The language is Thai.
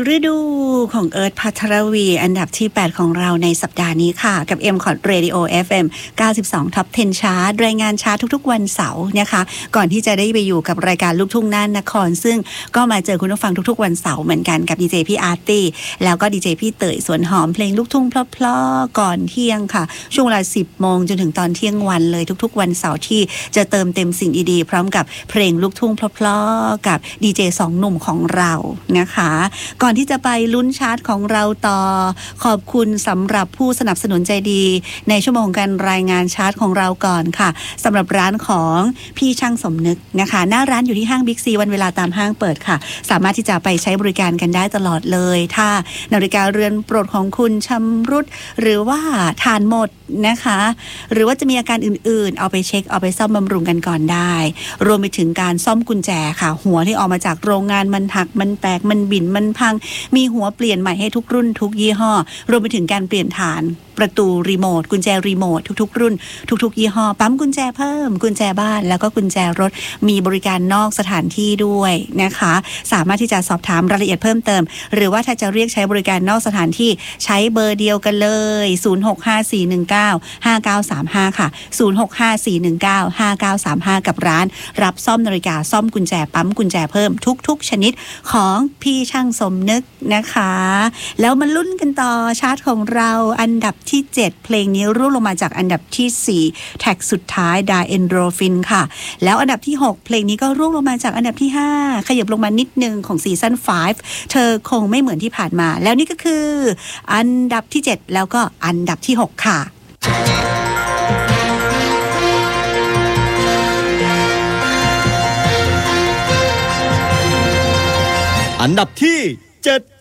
ฤดูของเอิร์ธภัทรวีอันดับที่8ของเราในสัปดาห์นี้ค่ะกับ M-Cot Radio FM 92 Top 10 Chart รายงานชาร์ตทุกๆวันเสาร์นะคะก่อนที่จะได้ไปอยู่กับรายการลูกทุ่งน่านนครซึ่งก็มาเจอคุณผู้ฟังทุกๆวันเสาร์เหมือนกันกับดีเจพี่อาร์ตี้แล้วก็ดีเจพี่เต๋ยสวนหอมเพลงลูกทุ่งเพลาะๆก่อนเที่ยงค่ะช่วงเวลา 10 โมงจนถึงตอนเที่ยงวันเลยทุกๆวันเสาร์ที่จะเติมเต็มสิ่งดีๆพร้อมกับเพลงลูกทุ่งเพลาะๆกับดีเจ2หนุ่มของเรานะคะก่อนที่จะไปลุ้นชาร์ตของเราต่อขอบคุณสำหรับผู้สนับสนุนใจดีในชั่วโมงการรายงานชาร์ตของเราก่อนค่ะสำหรับร้านของพี่ช่างสมนึกนะคะหน้าร้านอยู่ที่ห้างบิ๊กซีวันเวลาตามห้างเปิดค่ะสามารถที่จะไปใช้บริการกันได้ตลอดเลยถ้านาฬิกาเรือนโปรดของคุณชำรุดหรือว่าทานหมดนะคะหรือว่าจะมีอาการอื่นๆเอาไปเช็คเอาไปซ่อมบำรุงกันก่อนได้รวมไปถึงการซ่อมกุญแจค่ะหัวที่ออกมาจากโรงงานมันหักมันแตกมันบิ่นมันพังมีหัวเปลี่ยนใหม่ให้ทุกรุ่นทุกยี่ห้อรวมไปถึงการเปลี่ยนฐานประตูรีโมทกุญแจรีโมททุกๆรุ่นทุกๆยี่ห้อปั๊มกุญแจเพิ่มกุญแจบ้านแล้วก็กุญแจรถมีบริการนอกสถานที่ด้วยนะคะสามารถที่จะสอบถามรายละเอียดเพิ่มเติมหรือว่าถ้าจะเรียกใช้บริการนอกสถานที่ใช้เบอร์เดียวกันเลย0654195935ค่ะ0654195935กับร้านรับซ่อมนาฬิกาซ่อมกุญแจปั๊มกุญแจเพิ่มทุกชนิดของพี่ช่างสมนึกนะคะแล้วมาลุ้นกันต่อชาร์ตของเราอันดับที่7เพลงนี้ร่วงลงมาจากอันดับที่4แท็กสุดท้าย Die Endorphin ค่ะแล้วอันดับที่6เพลงนี้ก็ร่วงลงมาจากอันดับที่5ขยับลงมานิดนึงของซีซั่น5เธอคงไม่เหมือนที่ผ่านมาแล้วนี่ก็คืออันดับที่7แล้วก็อันดับที่6ค่ะอันดับที่7